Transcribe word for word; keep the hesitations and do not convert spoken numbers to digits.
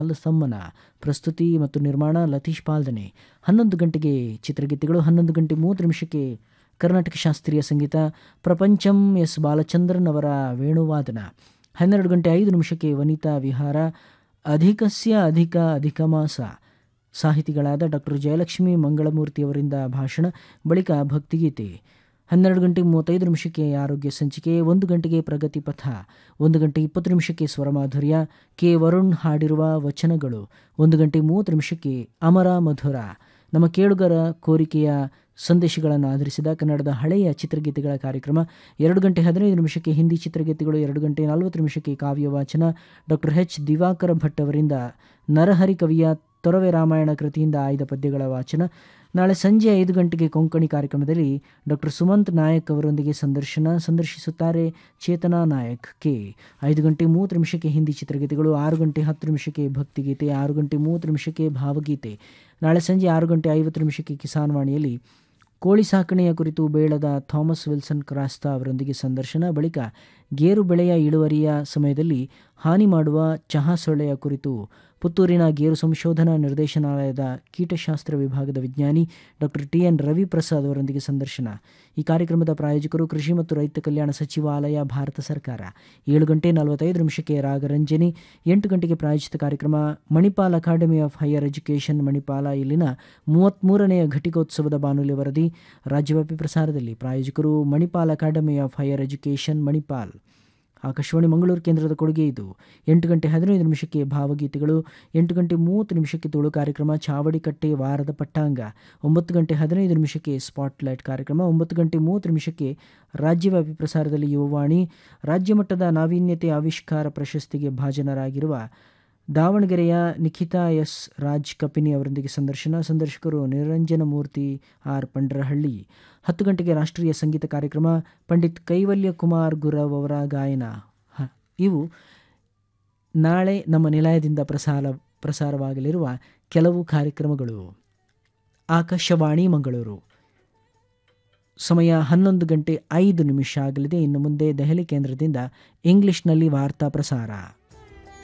ಸಮ್ಮನ ಪ್ರಸ್ತುತಿ ಮತ್ತು ನಿರ್ಮಾಣ ಲತೀಶ್ ಪಾಲ್ದನೆ. ಹನ್ನೊಂದು ಗಂಟೆಗೆ ಚಿತ್ರಗೀತೆಗಳು. ಹನ್ನೊಂದು ಗಂಟೆ ಮೂವತ್ತು ನಿಮಿಷಕ್ಕೆ ಕರ್ನಾಟಕ ಶಾಸ್ತ್ರೀಯ ಸಂಗೀತ ಪ್ರಪಂಚಂ ಎಸ್ ಬಾಲಚಂದ್ರನ್ ಅವರ ವೇಣುವಾದನ. ಹನ್ನೆರಡು ಗಂಟೆ ಐದು ನಿಮಿಷಕ್ಕೆ ವನಿತಾ ವಿಹಾರ ಅಧಿಕಸ್ಯ ಅಧಿಕ ಅಧಿಕ ಮಾಸ ಸಾಹಿತಿಗಳಾದ ಡಾಕ್ಟರ್ ಜಯಲಕ್ಷ್ಮಿ ಮಂಗಳಮೂರ್ತಿಯವರಿಂದ ಭಾಷಣ, ಬಳಿಕ ಭಕ್ತಿಗೀತೆ. ಹನ್ನೆರಡು ಗಂಟೆ ಮೂವತ್ತೈದು ನಿಮಿಷಕ್ಕೆ ಆರೋಗ್ಯ ಸಂಚಿಕೆ. ಒಂದು ಗಂಟೆಗೆ ಪ್ರಗತಿ ಪಥ. ಒಂದು ಗಂಟೆ ಇಪ್ಪತ್ತು ನಿಮಿಷಕ್ಕೆ ಸ್ವರಮಾಧುರ್ಯ ಕೆ ವರುಣ್ ಹಾಡಿರುವ ವಚನಗಳು. ಒಂದು ಗಂಟೆ ಮೂವತ್ತು ನಿಮಿಷಕ್ಕೆ ಅಮರ ಮಧುರ ನಮ್ಮ ಕೇಳುಗರ ಕೋರಿಕೆಯ ಸಂದೇಶಗಳನ್ನು ಆಧರಿಸಿದ ಕನ್ನಡದ ಹಳೆಯ ಚಿತ್ರಗೀತೆಗಳ ಕಾರ್ಯಕ್ರಮ. ಎರಡು ಗಂಟೆ ಹದಿನೈದು ನಿಮಿಷಕ್ಕೆ ಹಿಂದಿ ಚಿತ್ರಗೀತೆಗಳು. ಎರಡು ಗಂಟೆ ನಲವತ್ತು ನಿಮಿಷಕ್ಕೆ ಕಾವ್ಯ ವಾಚನ ಡಾಕ್ಟರ್ ಎಚ್ ದಿವಾಕರ ಭಟ್ ಅವರಿಂದ ನರಹರಿ ಕವಿಯ ತೊರವೆ ರಾಮಾಯಣ ಕೃತಿಯಿಂದ ಆಯ್ದ ಪದ್ಯಗಳ ವಾಚನ. ನಾಳೆ ಸಂಜೆ ಐದು ಗಂಟೆಗೆ ಕೊಂಕಣಿ ಕಾರ್ಯಕ್ರಮದಲ್ಲಿ ಡಾಕ್ಟರ್ ಸುಮಂತ್ ನಾಯಕ್ ಅವರೊಂದಿಗೆ ಸಂದರ್ಶನ. ಸಂದರ್ಶಿಸುತ್ತಾರೆ ಚೇತನಾ ನಾಯಕ್ ಕೆ. ಐದು ಗಂಟೆ ಮೂವತ್ತು ನಿಮಿಷಕ್ಕೆ ಹಿಂದಿ ಚಿತ್ರಗೀತೆಗಳು. ಆರು ಗಂಟೆ ಹತ್ತು ನಿಮಿಷಕ್ಕೆ ಭಕ್ತಿಗೀತೆ. ಆರು ಗಂಟೆ ಮೂವತ್ತು ನಿಮಿಷಕ್ಕೆ ಭಾವಗೀತೆ. ನಾಳೆ ಸಂಜೆ ಆರು ಗಂಟೆ ಐವತ್ತು ನಿಮಿಷಕ್ಕೆ ಕಿಸಾನ್ ವಾಣಿಯಲ್ಲಿ ಕೋಳಿ ಸಾಕಣೆಯ ಕುರಿತು ಬೇಳದ ಥಾಮಸ್ ವಿಲ್ಸನ್ ಕ್ರಾಸ್ತಾ ಅವರೊಂದಿಗೆ ಸಂದರ್ಶನ. ಬಳಿಕ ಗೇರು ಬೆಳೆಯ ಇಳುವರಿಯ ಸಮಯದಲ್ಲಿ ಹಾನಿ ಮಾಡುವ ಚಹಾ ಸೊಳ್ಳೆಯ ಕುರಿತು ಪುತ್ತೂರಿನ ಗೇರು ಸಂಶೋಧನಾ ನಿರ್ದೇಶನಾಲಯದ ಕೀಟಶಾಸ್ತ್ರ ವಿಭಾಗದ ವಿಜ್ಞಾನಿ ಡಾಕ್ಟರ್ ಟಿ ಎನ್ ರವಿಪ್ರಸಾದ್ ಅವರೊಂದಿಗೆ ಸಂದರ್ಶನ. ಈ ಕಾರ್ಯಕ್ರಮದ ಪ್ರಾಯೋಜಕರು ಕೃಷಿ ಮತ್ತು ರೈತ ಕಲ್ಯಾಣ ಸಚಿವಾಲಯ, ಭಾರತ ಸರ್ಕಾರ. ಏಳು ಗಂಟೆ ನಲವತ್ತೈದು ನಿಮಿಷಕ್ಕೆ ರಾಗರಂಜನಿ. ಎಂಟು ಗಂಟೆಗೆ ಪ್ರಾಯೋಜಿತ ಕಾರ್ಯಕ್ರಮ Manipal academy of higher education Manipal ಇಲ್ಲಿನ ಮೂವತ್ತ್ಮೂರನೆಯ ಘಟಿಕೋತ್ಸವದ ಬಾನುಲಿ ವರದಿ ರಾಜ್ಯವ್ಯಾಪಿ ಪ್ರಸಾರದಲ್ಲಿ. ಪ್ರಾಯೋಜಕರು Manipal academy of higher education Manipal. Akashvani Mangaluru ಕೇಂದ್ರದ ಕೊಡುಗೆ ಇದು. ಎಂಟು ಗಂಟೆ ಹದಿನೈದು ನಿಮಿಷಕ್ಕೆ ಭಾವಗೀತೆಗಳು. ಎಂಟು ಗಂಟೆ ಮೂವತ್ತು ನಿಮಿಷಕ್ಕೆ ತುಳು ಕಾರ್ಯಕ್ರಮ ಚಾವಡಿಕಟ್ಟೆ ವಾರದ ಪಟ್ಟಾಂಗ. ಒಂಬತ್ತು ಗಂಟೆ ಹದಿನೈದು ನಿಮಿಷಕ್ಕೆ ಸ್ಪಾಟ್ಲೈಟ್ ಕಾರ್ಯಕ್ರಮ. ಒಂಬತ್ತು ಗಂಟೆ ಮೂವತ್ತು ನಿಮಿಷಕ್ಕೆ ರಾಜ್ಯವ್ಯಾಪಿ ಪ್ರಸಾರದಲ್ಲಿ ಯುವವಾಣಿ. ರಾಜ್ಯಮಟ್ಟದ ನಾವೀನ್ಯತೆ ಆವಿಷ್ಕಾರ ಪ್ರಶಸ್ತಿಗೆ ಭಾಜನರಾಗಿರುವ ದಾವಣಗೆರೆಯ ನಿಖಿತಾ ಎಸ್ ರಾಜ್ ಕಪಿನಿ ಅವರೊಂದಿಗೆ ಸಂದರ್ಶನ. ಸಂದರ್ಶಕರು ನಿರಂಜನ ಮೂರ್ತಿ ಆರ್ ಪಂಡ್ರಹಳ್ಳಿ. ಹತ್ತು ಗಂಟೆಗೆ ರಾಷ್ಟ್ರೀಯ ಸಂಗೀತ ಕಾರ್ಯಕ್ರಮ ಪಂಡಿತ್ ಕೈವಲ್ಯ ಕುಮಾರ್ ಗುರವ್ ಅವರ ಗಾಯನ. ಇವು ನಾಳೆ ನಮ್ಮ ನಿಲಯದಿಂದ ಪ್ರಸಾರ ಪ್ರಸಾರವಾಗಲಿರುವ ಕೆಲವು ಕಾರ್ಯಕ್ರಮಗಳು. ಆಕಾಶವಾಣಿ ಮಂಗಳೂರು. ಸಮಯ ಹನ್ನೊಂದು ಗಂಟೆ ಐದು ನಿಮಿಷ ಆಗಲಿದೆ. ಇನ್ನು ಮುಂದೆ ದೆಹಲಿ ಕೇಂದ್ರದಿಂದ ಇಂಗ್ಲಿಷ್ನಲ್ಲಿ ವಾರ್ತಾ ಪ್ರಸಾರ.